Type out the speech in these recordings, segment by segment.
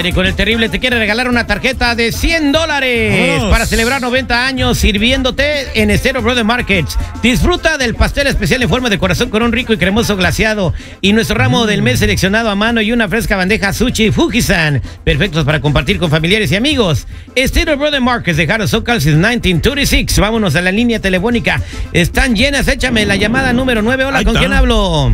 aire con el terrible te quiere regalar una tarjeta de $100 para celebrar 90 años sirviéndote en Estero Brother Markets. Disfruta del pastel especial en forma de corazón con un rico y cremoso glaseado y nuestro ramo del mes seleccionado a mano y una fresca bandeja sushi Fujisan, perfectos para compartir con familiares y amigos. Estero Brother Markets de Harold Sokal since 1926. Vámonos a la línea telefónica. Están llenas, échame la llamada número 9. Hola, ¿con quién hablo?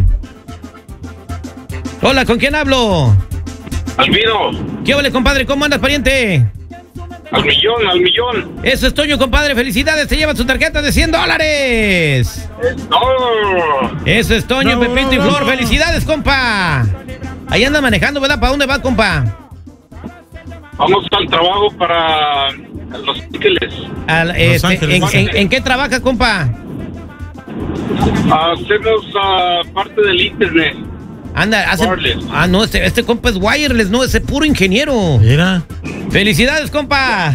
Hola, ¿con quién hablo? Alvino. ¿Qué ole, compadre? ¿Cómo andas, pariente? Al millón. Eso es Toño, compadre. Felicidades, te lleva su tarjeta de $100. No. Eso es Toño, Pepito y Flor. Felicidades, compa. Ahí anda manejando, ¿verdad? ¿Para dónde va, compa? Vamos al trabajo para Los Ángeles. ¿En qué trabaja, compa? Hacemos parte del internet. Anda, no, este compa es wireless, no, ese puro ingeniero. Mira. Felicidades, compa.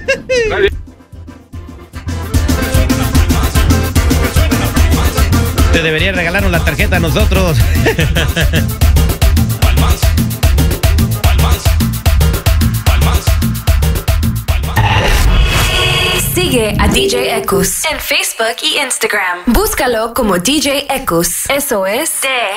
Te debería regalarnos la tarjeta a nosotros. Sigue a DJ Ekus en Facebook y Instagram. Búscalo como DJ Ekus. Eso es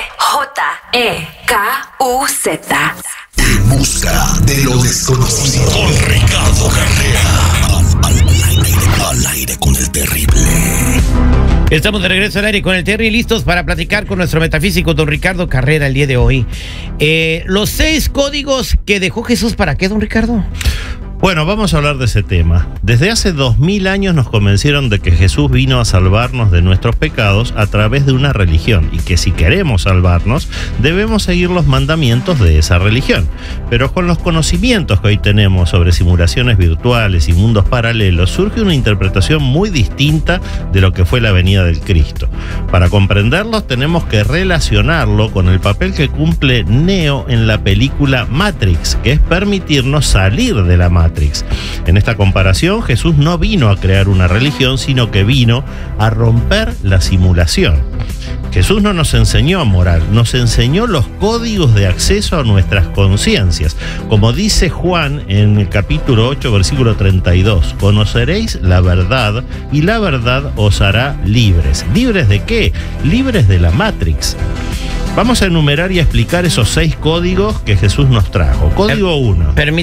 DJEKUZ. En busca de lo desconocido. Con Ricardo Carrera. Al aire con el terrible. Estamos de regreso al aire con el Terry, listos para platicar con nuestro metafísico don Ricardo Carrera el día de hoy. Los 6 códigos que dejó Jesús, ¿para qué, don Ricardo? Bueno, vamos a hablar de ese tema. Desde hace 2000 años nos convencieron de que Jesús vino a salvarnos de nuestros pecados a través de una religión y que si queremos salvarnos debemos seguir los mandamientos de esa religión. Pero con los conocimientos que hoy tenemos sobre simulaciones virtuales y mundos paralelos surge una interpretación muy distinta de lo que fue la venida del Cristo. Para comprenderlos tenemos que relacionarlo con el papel que cumple Neo en la película Matrix, que es permitirnos salir de la Matrix. En esta comparación, Jesús no vino a crear una religión, sino que vino a romper la simulación. Jesús no nos enseñó moral, nos enseñó los códigos de acceso a nuestras conciencias. Como dice Juan en el capítulo 8, versículo 32, conoceréis la verdad y la verdad os hará libres. ¿Libres de qué? Libres de la Matrix. Vamos a enumerar y a explicar esos 6 códigos que Jesús nos trajo. Código 1.